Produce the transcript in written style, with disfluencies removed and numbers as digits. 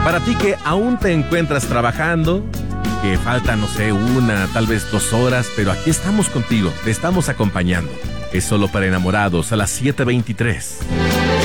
Para ti que aún te encuentras trabajando, que falta, no sé, 1, tal vez 2 horas, pero aquí estamos contigo, te estamos acompañando. Es Solo para Enamorados a las 7:23.